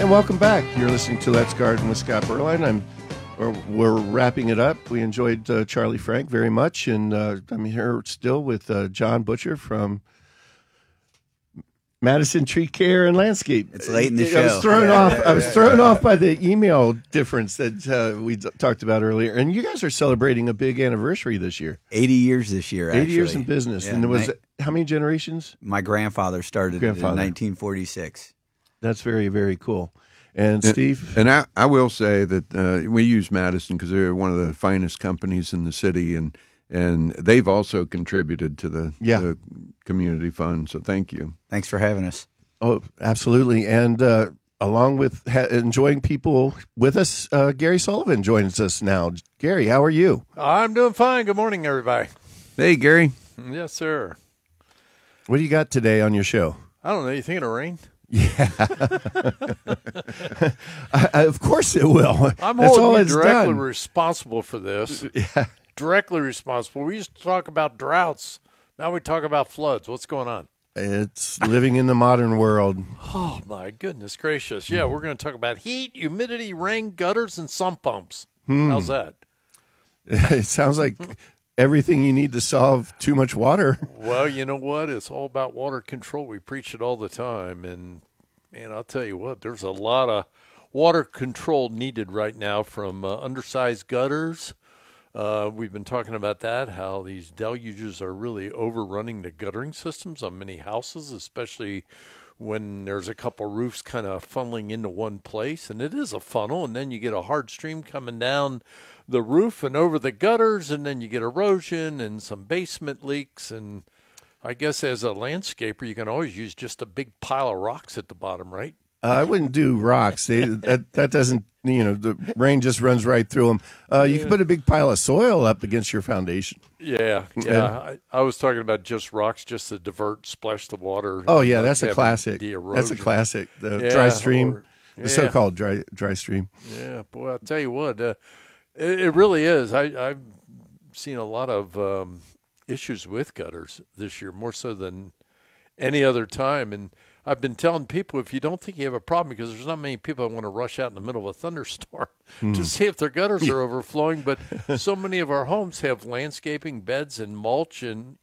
And welcome back. You're listening to Let's Garden with Scott Berline. We're wrapping it up. We enjoyed Charlie Frank very much, and I'm here still with John Butcher from Madison Tree Care and Landscape. It's late in the show. I was thrown off by the email difference that we talked about earlier. And you guys are celebrating a big anniversary this year. 80 years this year, actually. 80 years in business. Yeah, and it was how many generations? My grandfather started in 1946. That's very, very cool. And Steve? And I will say that we use Madison because they're one of the finest companies in the city, and they've also contributed to the community fund. So thank you. Thanks for having us. Oh, absolutely. And along with enjoying people with us, Gary Sullivan joins us now. Gary, how are you? I'm doing fine. Good morning, everybody. Hey, Gary. Yes, sir. What do you got today on your show? I don't know. You think it'll rain? Yeah. Of course it will. I'm That's all holding it's directly done. responsible for this. Yeah. Directly responsible. We used to talk about droughts. Now we talk about floods. What's going on? It's living in the modern world. Oh, my goodness gracious. Yeah, we're going to talk about heat, humidity, rain, gutters, and sump pumps. How's that? It sounds like everything you need to solve too much water. Well, you know what? It's all about water control. We preach it all the time. And I'll tell you what, there's a lot of water control needed right now from undersized gutters. We've been talking about that, how these deluges are really overrunning the guttering systems on many houses, especially when there's a couple roofs kind of funneling into one place. And it is a funnel, and then you get a hard stream coming down the roof and over the gutters, and then you get erosion and some basement leaks. And I guess as a landscaper, you can always use just a big pile of rocks at the bottom, right? I wouldn't do rocks. That doesn't, the rain just runs right through them. You can put a big pile of soil up against your foundation. Yeah. I was talking about just rocks, just to divert, splash the water. Oh, yeah, that's a classic. That's a classic. The dry stream, the so-called dry stream. Yeah, boy, I'll tell you what, it really is. I've seen a lot of issues with gutters this year, more so than any other time. And I've been telling people, if you don't think you have a problem, because there's not many people that want to rush out in the middle of a thunderstorm to see if their gutters are overflowing. But so many of our homes have landscaping, beds, and mulch. And,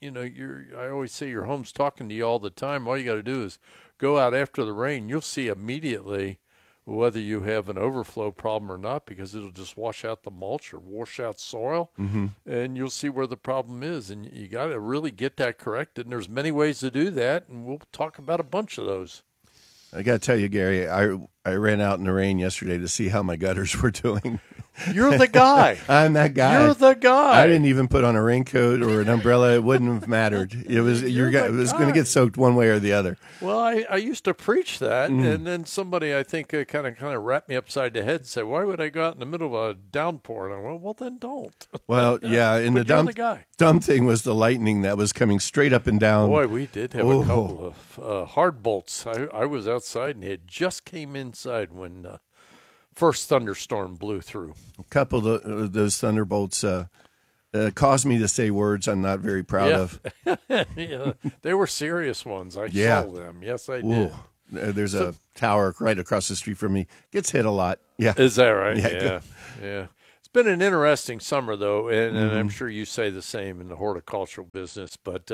I always say your home's talking to you all the time. All you got to do is go out after the rain. You'll see immediately whether you have an overflow problem or not, because it'll just wash out the mulch or wash out soil, and you'll see where the problem is. And you got to really get that corrected. And there's many ways to do that, and we'll talk about a bunch of those. I got to tell you, Gary, I ran out in the rain yesterday to see how my gutters were doing. You're the guy. I'm that guy. You're the guy. I didn't even put on a raincoat or an umbrella. It wouldn't have mattered. It was it was going to get soaked one way or the other. Well, I used to preach that, and then somebody, I think, kind of wrapped me upside the head and said, "Why would I go out in the middle of a downpour?" And I went, "Well, then don't." Well, yeah, and the dumb thing was the lightning that was coming straight up and down. Boy, we did have a couple of hard bolts. I was outside, and it just came inside when first thunderstorm blew through. A couple of those thunderbolts caused me to say words I'm not very proud of. Yeah, they were serious ones. I saw them. Yes, I did. There's a tower right across the street from me. Gets hit a lot. Yeah. Is that right? Yeah. It's been an interesting summer, though, and I'm sure you say the same in the horticultural business. But,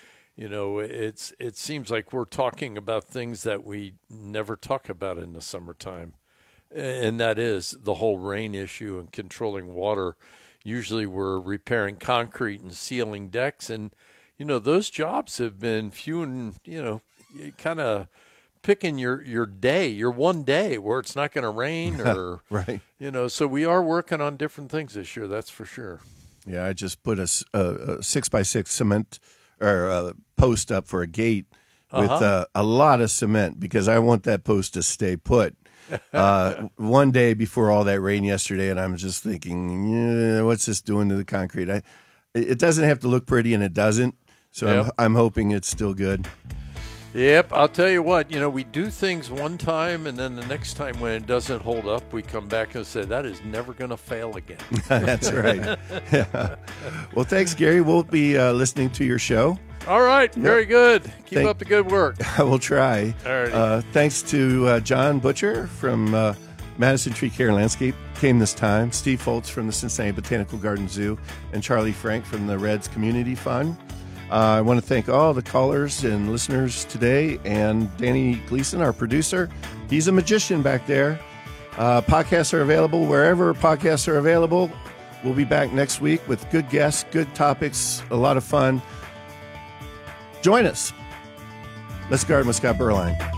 it seems like we're talking about things that we never talk about in the summertime. And that is the whole rain issue and controlling water. Usually we're repairing concrete and sealing decks. And, those jobs have been few and, kind of picking your day, your one day where it's not going to rain or, right. So we are working on different things this year. That's for sure. Yeah, I just put a 6x6 cement or post up for a gate with a lot of cement because I want that post to stay put. One day before all that rain yesterday, and I'm just thinking, what's this doing to the concrete? It doesn't have to look pretty, and it doesn't. So I'm hoping it's still good. Yep, I'll tell you what, we do things one time, and then the next time when it doesn't hold up, we come back and say, that is never going to fail again. That's right. Yeah. Well, thanks, Gary. We'll be listening to your show. All right. Very good. Keep up the good work. I will try. All right. Thanks to John Butcher from Madison Tree Care and Landscape came this time, Steve Foltz from the Cincinnati Botanical Garden Zoo, and Charlie Frank from the Reds Community Fund. I want to thank all the callers and listeners today, and Danny Gleason, our producer. He's a magician back there. Podcasts are available wherever podcasts are available. We'll be back next week with good guests, good topics, a lot of fun. Join us. Let's garden with Scott Berline.